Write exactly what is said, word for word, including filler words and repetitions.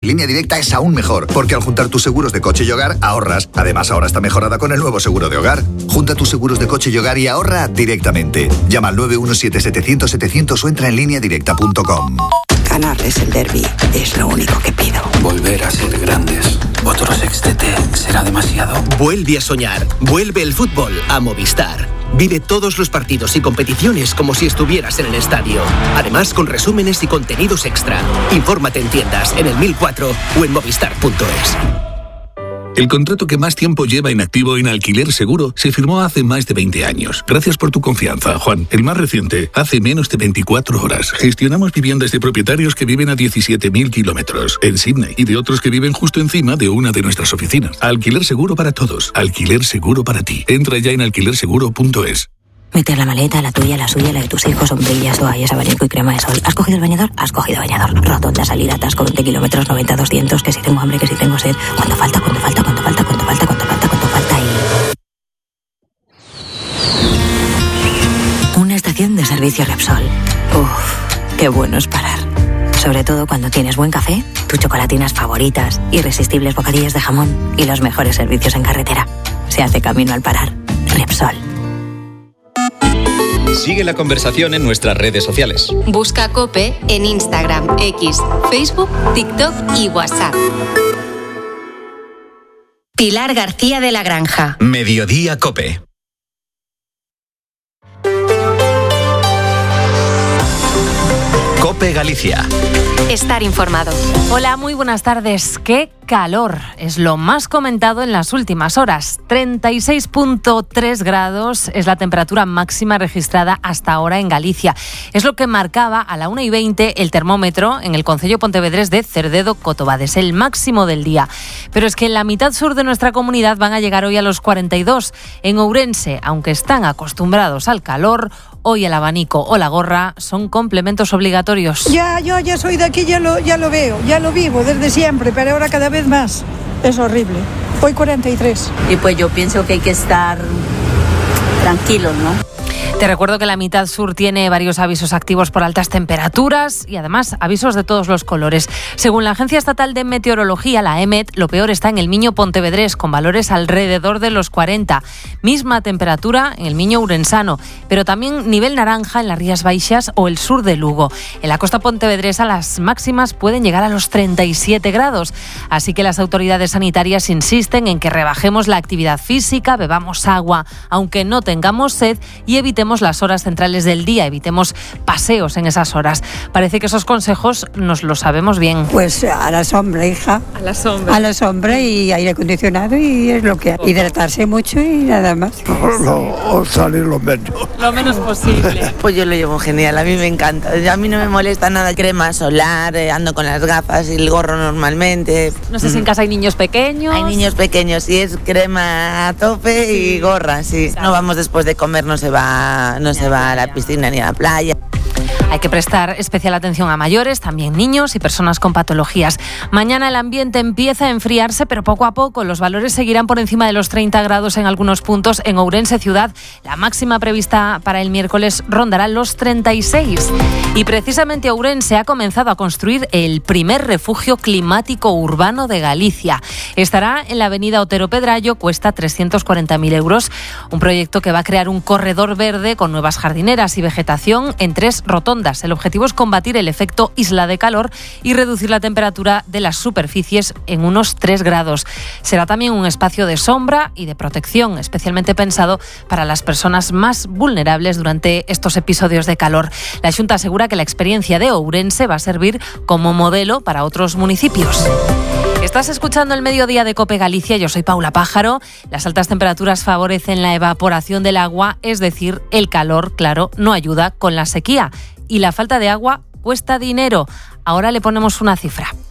Línea Directa es aún mejor, porque al juntar tus seguros de coche y hogar, ahorras. Además, ahora está mejorada con el nuevo seguro de hogar. Junta tus seguros de coche y hogar y ahorra directamente. Llama al nueve uno siete setecientos setecientos o entra en línea directa punto com. Ganarles el derbi es lo único que pido. Volver a ser grandes. Otro sextete será demasiado. Vuelve a soñar. Vuelve el fútbol a Movistar. Vive todos los partidos y competiciones como si estuvieras en el estadio. Además, con resúmenes y contenidos extra. Infórmate en tiendas, en el mil cuatro o en movistar punto es. El contrato que más tiempo lleva inactivo en Alquiler Seguro se firmó hace más de veinte años. Gracias por tu confianza, Juan. El más reciente, hace menos de veinticuatro horas. Gestionamos viviendas de propietarios que viven a diecisiete mil kilómetros en Sydney y de otros que viven justo encima de una de nuestras oficinas. Alquiler Seguro para todos. Alquiler Seguro para ti. Entra ya en alquiler seguro punto es. Meter la maleta, la tuya, la suya, la de tus hijos, sombrillas, toallas, abanico y crema de sol. ¿Has cogido el bañador? Has cogido bañador. Rotonda, salida, atasco, veinte kilómetros, noventa, doscientos, que si tengo hambre, que si tengo sed. ¿Cuánto falta? ¿Cuánto falta? ¿Cuánto falta? ¿Cuánto falta? ¿Cuánto falta? ¿Cuánto falta? Y... una estación de servicio Repsol. Uff, qué bueno es parar. Sobre todo cuando tienes buen café, tus chocolatinas favoritas, irresistibles bocadillos de jamón y los mejores servicios en carretera. Se hace camino al parar. Repsol. Sigue la conversación en nuestras redes sociales. Busca COPE en Instagram, X, Facebook, TikTok y WhatsApp. Pilar García de la Granja. Mediodía COPE. COPE Galicia. Estar informado. Hola, muy buenas tardes. ¿Qué calor? Es lo más comentado en las últimas horas. treinta y seis punto tres grados es la temperatura máxima registrada hasta ahora en Galicia. Es lo que marcaba a la una y veinte el termómetro en el concello pontevedrés de Cerdedo-Cotobades, el máximo del día. Pero es que en la mitad sur de nuestra comunidad van a llegar hoy a los cuarenta y dos. En Ourense, aunque están acostumbrados al calor, hoy el abanico o la gorra son complementos obligatorios. Ya, yo ya soy de aquí, ya lo, ya lo veo, ya lo vivo desde siempre, pero ahora cada vez más. Es horrible. Hoy cuarenta y tres. Y pues yo pienso que hay que estar tranquilos, ¿no? Te recuerdo que la mitad sur tiene varios avisos activos por altas temperaturas y además avisos de todos los colores. Según la Agencia Estatal de Meteorología, la EMET, lo peor está en el Miño Pontevedrés, con valores alrededor de los cuarenta. Misma temperatura en el Miño Ourensano, pero también nivel naranja en las Rías Baixas o el sur de Lugo. En la costa pontevedresa las máximas pueden llegar a los treinta y siete grados. Así que las autoridades sanitarias insisten en que rebajemos la actividad física, bebamos agua, aunque no tengamos sed, y evitemos las horas centrales del día, evitemos paseos en esas horas. Parece que esos consejos nos los sabemos bien. Pues a la sombra, hija. A la sombra. A la sombra y aire acondicionado y es lo que hay. Hidratarse mucho y nada más. O salir lo menos. Lo menos posible. Pues yo lo llevo genial, a mí me encanta. A mí no me molesta nada crema solar, ando con las gafas y el gorro normalmente. No sé si en casa hay niños pequeños. Hay niños pequeños y es crema a tope sí. Y gorra, sí. No vamos después de comer, no se va no se va a la piscina ni a la playa. Hay que prestar especial atención a mayores, también niños y personas con patologías. Mañana el ambiente empieza a enfriarse, pero poco a poco los valores seguirán por encima de los treinta grados en algunos puntos. En Ourense ciudad, la máxima prevista para el miércoles rondará los treinta y seis. Y precisamente Ourense ha comenzado a construir el primer refugio climático urbano de Galicia. Estará en la avenida Otero Pedrayo, cuesta trescientos cuarenta mil euros. Un proyecto que va a crear un corredor verde con nuevas jardineras y vegetación en tres rotondas. El objetivo es combatir el efecto isla de calor y reducir la temperatura de las superficies en unos tres grados. Será también un espacio de sombra y de protección, especialmente pensado para las personas más vulnerables durante estos episodios de calor. La Xunta asegura que la experiencia de Ourense va a servir como modelo para otros municipios. Estás escuchando el Mediodía de COPE Galicia, yo soy Paula Pájaro. Las altas temperaturas favorecen la evaporación del agua, es decir, el calor, claro, no ayuda con la sequía. Y la falta de agua cuesta dinero. Ahora le ponemos una cifra.